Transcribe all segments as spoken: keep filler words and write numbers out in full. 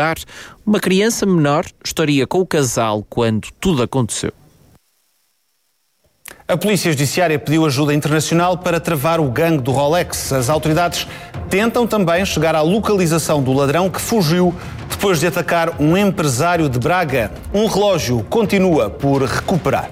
morar. Uma criança menor estaria com o casal quando tudo aconteceu. A Polícia Judiciária pediu ajuda internacional para travar o gangue do Rolex. As autoridades tentam também chegar à localização do ladrão que fugiu depois de atacar um empresário de Braga. Um relógio continua por recuperar.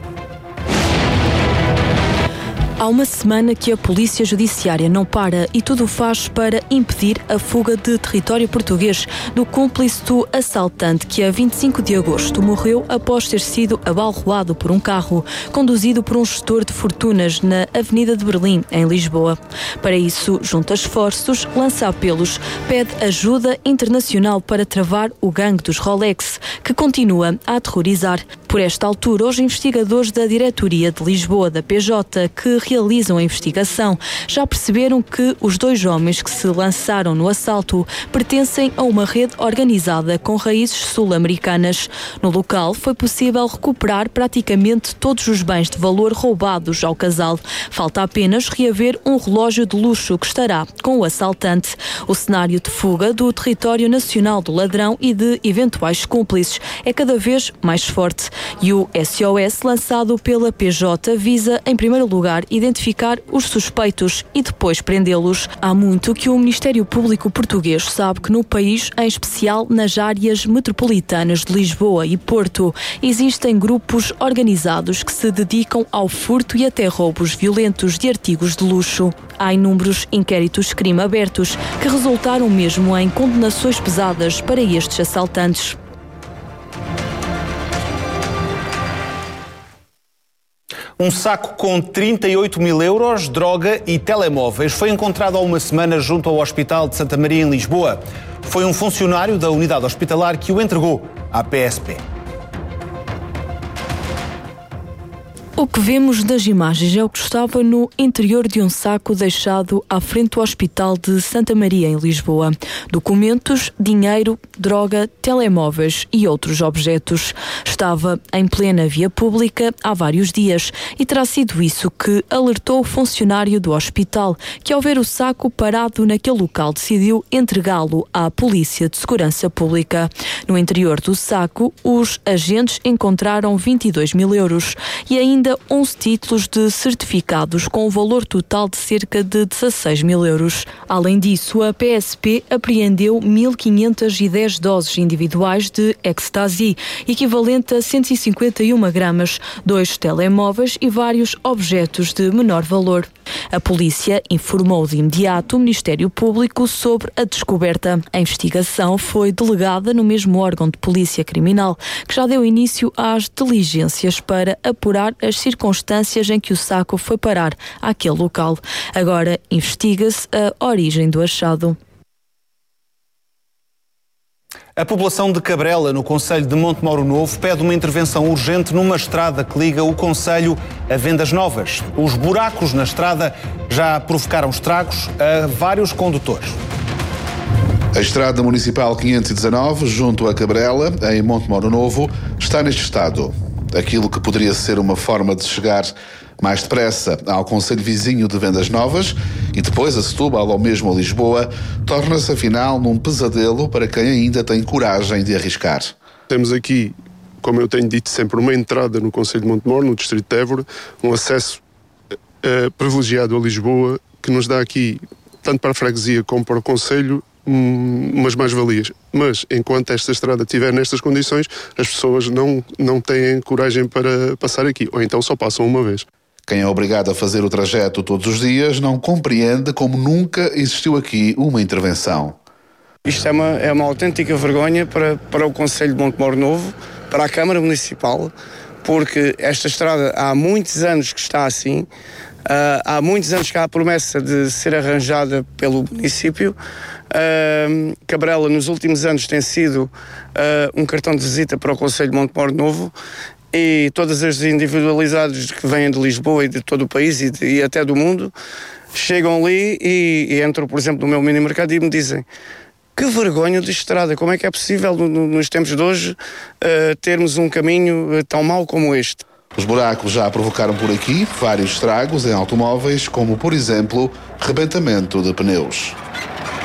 Há uma semana que a Polícia Judiciária não para e tudo faz para impedir a fuga de território português do cúmplice do assaltante que a vinte e cinco de agosto morreu após ter sido abalroado por um carro conduzido por um gestor de fortunas na Avenida de Berlim, em Lisboa. Para isso, junta esforços, lança apelos, pede ajuda internacional para travar o gangue dos Rolex, que continua a aterrorizar. Por esta altura, os investigadores da Diretoria de Lisboa da P J, que realizam a investigação, já perceberam que os dois homens que se lançaram no assalto pertencem a uma rede organizada com raízes sul-americanas. No local foi possível recuperar praticamente todos os bens de valor roubados ao casal. Falta apenas reaver um relógio de luxo que estará com o assaltante. O cenário de fuga do território nacional do ladrão e de eventuais cúmplices é cada vez mais forte. E o S O S lançado pela P J visa, em primeiro lugar, identificar os suspeitos e depois prendê-los. Há muito que o Ministério Público Português sabe que no país, em especial nas áreas metropolitanas de Lisboa e Porto, existem grupos organizados que se dedicam ao furto e até roubos violentos de artigos de luxo. Há inúmeros inquéritos de crime abertos que resultaram mesmo em condenações pesadas para estes assaltantes. Um saco com trinta e oito mil euros, droga e telemóveis foi encontrado há uma semana junto ao Hospital de Santa Maria, em Lisboa. Foi um funcionário da unidade hospitalar que o entregou à P S P. O que vemos das imagens é o que estava no interior de um saco deixado à frente do Hospital de Santa Maria, em Lisboa. Documentos, dinheiro, droga, telemóveis e outros objetos. Estava em plena via pública há vários dias e terá sido isso que alertou o funcionário do hospital, que ao ver o saco parado naquele local decidiu entregá-lo à Polícia de Segurança Pública. No interior do saco, os agentes encontraram vinte e dois mil euros e ainda onze títulos de certificados com um valor total de cerca de dezasseis mil euros. Além disso, a P S P apreendeu mil quinhentas e dez doses individuais de ecstasy, equivalente a cento e cinquenta e uma gramas, dois telemóveis e vários objetos de menor valor. A polícia informou de imediato o Ministério Público sobre a descoberta. A investigação foi delegada no mesmo órgão de polícia criminal, que já deu início às diligências para apurar as circunstâncias em que o saco foi parar àquele local. Agora investiga-se a origem do achado. A população de Cabrela, no concelho de Montemoro Novo, pede uma intervenção urgente numa estrada que liga o concelho a Vendas Novas. Os buracos na estrada já provocaram estragos a vários condutores. A estrada municipal quinhentos e dezanove, junto a Cabrela, em Montemoro Novo, está neste estado. Aquilo que poderia ser uma forma de chegar mais depressa ao concelho vizinho de Vendas Novas e depois a Setúbal ou mesmo a Lisboa, torna-se afinal num pesadelo para quem ainda tem coragem de arriscar. Temos aqui, como eu tenho dito sempre, uma entrada no concelho de Montemoro, no distrito de Évora, um acesso uh, privilegiado a Lisboa, que nos dá aqui, tanto para a freguesia como para o concelho, um, umas mais-valias. Mas, enquanto esta estrada estiver nestas condições, as pessoas não, não têm coragem para passar aqui, ou então só passam uma vez. Quem é obrigado a fazer o trajeto todos os dias não compreende como nunca existiu aqui uma intervenção. Isto é uma, é uma autêntica vergonha para, para o concelho de Montemoro Novo, para a Câmara Municipal, porque esta estrada há muitos anos que está assim, uh, há muitos anos que há a promessa de ser arranjada pelo município. Uh, Cabrela nos últimos anos tem sido uh, um cartão de visita para o concelho de Montemoro Novo, e todas as individualidades que vêm de Lisboa e de todo o país e, de, e até do mundo chegam ali e, e entram, por exemplo, no meu mini mercado e me dizem: que vergonha de estrada, como é que é possível no, no, nos tempos de hoje uh, termos um caminho uh, tão mau como este? Os buracos já provocaram por aqui vários estragos em automóveis, como por exemplo rebentamento de pneus.